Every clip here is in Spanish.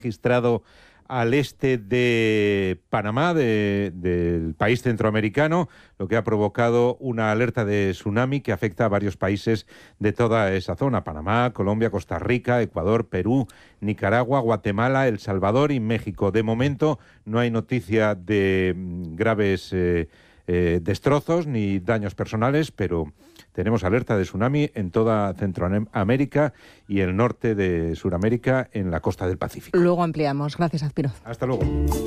registrado al este de Panamá, del país centroamericano, lo que ha provocado una alerta de tsunami que afecta a varios países de toda esa zona: Panamá, Colombia, Costa Rica, Ecuador, Perú, Nicaragua, Guatemala, El Salvador y México. De momento no hay noticia de graves destrozos ni daños personales, pero tenemos alerta de tsunami en toda Centroamérica y el norte de Sudamérica, en la costa del Pacífico. Luego ampliamos. Gracias, Azpiroz. Hasta luego.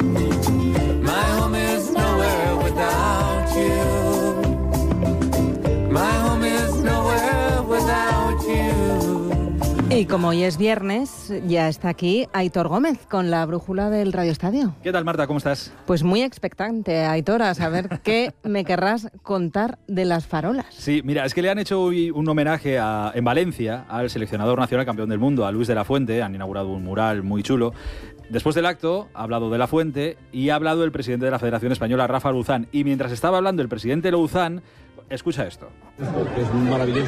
Y como hoy es viernes, ya está aquí Aitor Gómez con la brújula del Radio Estadio. ¿Qué tal, Marta? ¿Cómo estás? Pues muy expectante, Aitor, a saber qué me querrás contar de las farolas. Sí, mira, es que le han hecho hoy un homenaje en Valencia al seleccionador nacional campeón del mundo, a Luis de la Fuente. Han inaugurado un mural muy chulo. Después del acto ha hablado de la Fuente y ha hablado el presidente de la Federación Española, Rafa Luzán. Y mientras estaba hablando el presidente Luzán, escucha esto. Es maravilloso.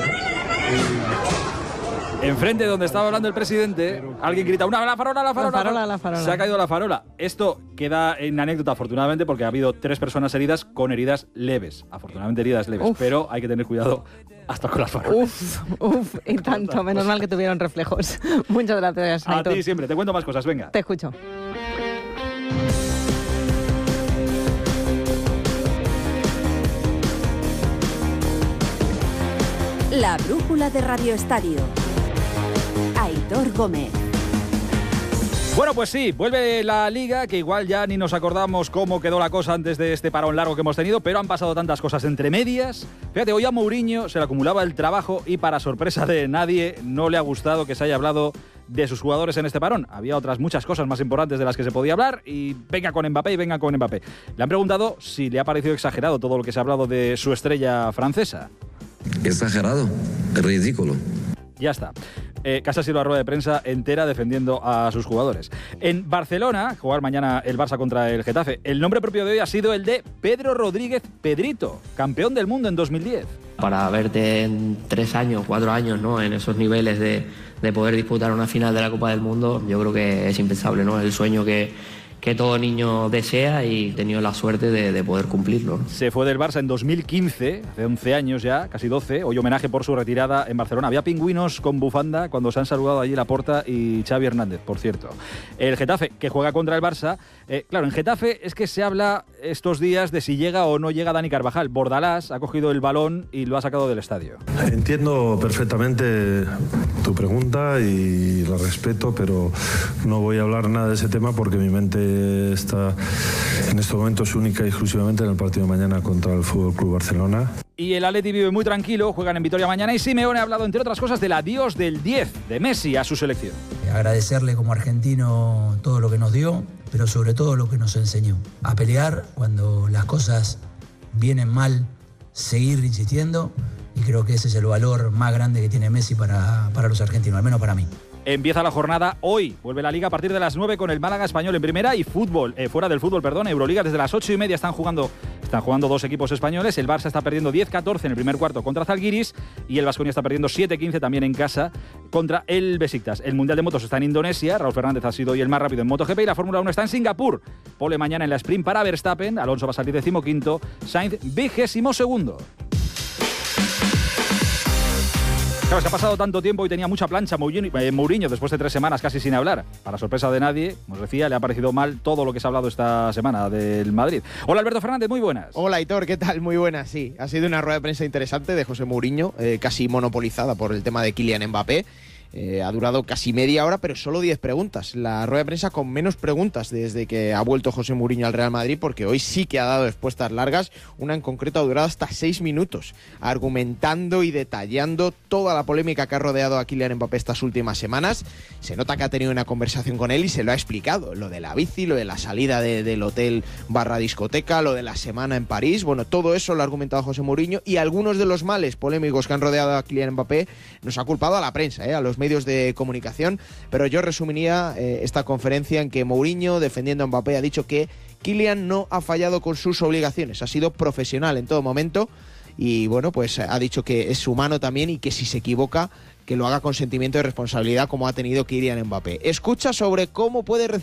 Enfrente de donde estaba hablando el presidente, alguien grita: ¡La farola, la farola! La farola, la farola. Se ha caído la farola. Esto queda en anécdota, afortunadamente, porque ha habido 3 personas heridas con heridas leves. Afortunadamente heridas leves, pero hay que tener cuidado hasta con las farolas. Y tanto, menos mal que tuvieron reflejos. Muchas gracias, Aitor. A ti siempre, te cuento más cosas, venga. Te escucho. La brújula de Radio Estadio. Aitor Gómez. Bueno, pues sí, vuelve la Liga, que igual ya ni nos acordamos cómo quedó la cosa antes de este parón largo que hemos tenido, pero han pasado tantas cosas entre medias. Fíjate, hoy a Mourinho se le acumulaba el trabajo y, para sorpresa de nadie, no le ha gustado que se haya hablado de sus jugadores en este parón. Había otras muchas cosas más importantes de las que se podía hablar y venga con Mbappé y venga con Mbappé. Le han preguntado si le ha parecido exagerado todo lo que se ha hablado de su estrella francesa. Exagerado, ridículo. Ya está. Casi ha sido la rueda de prensa entera defendiendo a sus jugadores. En Barcelona, jugar mañana el Barça contra el Getafe, el nombre propio de hoy ha sido el de Pedro Rodríguez Pedrito, campeón del mundo en 2010. Para verte en 3 años, 4 años, ¿no?, en esos niveles de poder disputar una final de la Copa del Mundo, yo creo que es impensable, ¿no? Es el sueño que todo niño desea y he tenido la suerte de poder cumplirlo. Se fue del Barça en 2015, hace 11 años ya, casi 12. Hoy homenaje por su retirada en Barcelona. Había pingüinos con bufanda cuando se han saludado allí Laporta y Xavi Hernández, por cierto. El Getafe, que juega contra el Barça. Claro, en Getafe es que se habla estos días de si llega o no llega Dani Carvajal. Bordalás ha cogido el balón y lo ha sacado del estadio. Entiendo perfectamente tu pregunta y la respeto, pero no voy a hablar nada de ese tema porque mi mente está en estos momentos única y exclusivamente en el partido de mañana contra el Fútbol Club Barcelona. Y el Atleti vive muy tranquilo, juegan en Vitoria mañana y Simeone ha hablado, entre otras cosas, del adiós del 10 de Messi a su selección. Agradecerle como argentino todo lo que nos dio, pero sobre todo lo que nos enseñó. A pelear cuando las cosas vienen mal, seguir insistiendo, y creo que ese es el valor más grande que tiene Messi para los argentinos, al menos para mí. Empieza la jornada hoy. Vuelve la Liga a partir de las 9 con el Málaga Español en primera y fútbol, fuera del fútbol, Euroliga desde las 8:30 están jugando 2 equipos españoles. El Barça está perdiendo 10-14 en el primer cuarto contra Zalgiris y el Baskonia está perdiendo 7-15 también en casa contra el Besiktas. El Mundial de Motos está en Indonesia. Raúl Fernández ha sido hoy el más rápido en MotoGP y la Fórmula 1 está en Singapur. Pole mañana en la sprint para Verstappen. Alonso va a salir 15º, Sainz 22º. Claro, se ha pasado tanto tiempo y tenía mucha plancha Mourinho después de 3 semanas casi sin hablar. Para sorpresa de nadie, como os decía, le ha parecido mal todo lo que se ha hablado esta semana del Madrid. Hola, Alberto Fernández, muy buenas. Hola, Aitor, ¿qué tal? Muy buenas, sí. Ha sido una rueda de prensa interesante de José Mourinho, casi monopolizada por el tema de Kylian Mbappé. Ha durado casi media hora, pero solo 10 preguntas. La rueda de prensa con menos preguntas desde que ha vuelto José Mourinho al Real Madrid, porque hoy sí que ha dado respuestas largas. Una en concreto ha durado hasta 6 minutos, argumentando y detallando toda la polémica que ha rodeado a Kylian Mbappé estas últimas semanas. Se nota que ha tenido una conversación con él y se lo ha explicado. Lo de la bici, lo de la salida del hotel / discoteca, lo de la semana en París. Bueno, todo eso lo ha argumentado José Mourinho, y algunos de los males polémicos que han rodeado a Kylian Mbappé nos ha culpado a la prensa, a los medios de comunicación, pero yo resumiría esta conferencia en que Mourinho, defendiendo a Mbappé, ha dicho que Kylian no ha fallado con sus obligaciones, ha sido profesional en todo momento y bueno, pues ha dicho que es humano también y que si se equivoca, que lo haga con sentimiento de responsabilidad como ha tenido Kylian Mbappé. Escucha sobre cómo puede